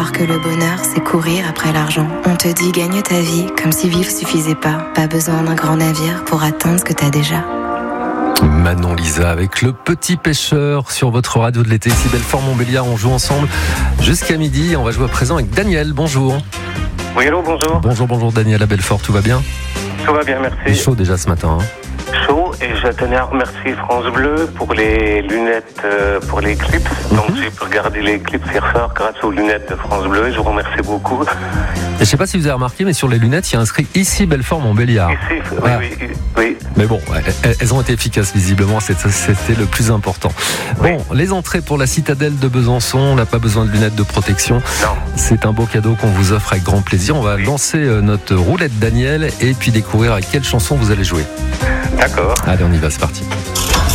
croire que le bonheur, c'est courir après l'argent. On te dit gagne ta vie, comme si vivre suffisait pas. Pas besoin d'un grand navire pour atteindre ce que t'as déjà. Manon Lisa avec Le Petit Pêcheur sur votre radio de l'été. Ici Belfort Montbéliard, on joue ensemble jusqu'à midi. On va jouer à présent avec Daniel. Bonjour. Oui, allô, bonjour. Bonjour Daniel à Belfort, tout va bien? Tout va bien, merci. C'est chaud déjà ce matin. Chaud, et je tenais à remercier France Bleu pour les lunettes pour les clips. Donc j'ai pu regarder les clips hier soir grâce aux lunettes de France Bleu. Je vous remercie beaucoup. Et je sais pas si vous avez remarqué, mais sur les lunettes, il y a inscrit ici Belfort Montbéliard. Ici, Ah. oui. Mais bon, elles ont été efficaces visiblement, c'était le plus important. Oui. Bon, les entrées pour la citadelle de Besançon, on n'a pas besoin de lunettes de protection. Non. C'est un beau cadeau qu'on vous offre avec grand plaisir. On va lancer notre roulette Daniel et puis découvrir avec quelle chanson vous allez jouer. D'accord. Allez, on y va, c'est parti.